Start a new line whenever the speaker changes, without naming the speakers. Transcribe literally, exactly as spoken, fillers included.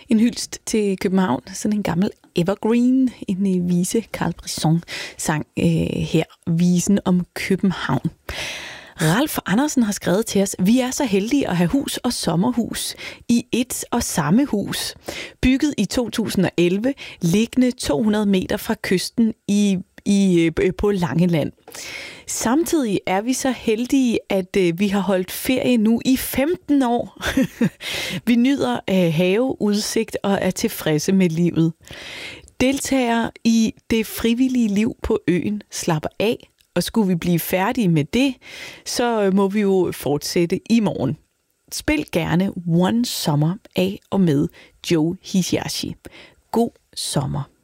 En hyldest til København, sådan en gammel evergreen, en øh, vise. Carl Brisson sang øh, her visen om København. Ralf Andersen har skrevet til os: Vi er så heldige at have hus og sommerhus i et og samme hus. Bygget i to tusind og elleve, liggende to hundrede meter fra kysten i, i, på Langeland. Samtidig er vi så heldige, at øh, vi har holdt ferie nu i femten år. Vi nyder øh, haveudsigt og er tilfredse med livet. Deltagere i det frivillige liv på øen slapper af, og skulle vi blive færdige med det, så må vi jo fortsætte i morgen. Spil gerne One Summer af og med Joe Hisaishi. God sommer.